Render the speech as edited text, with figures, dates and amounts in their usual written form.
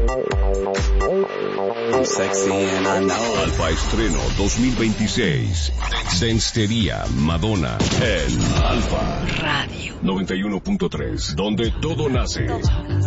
I'm sexy and I know. Alfa Estreno 2026. Senstería Madonna en Alfa Radio 91.3, donde todo nace.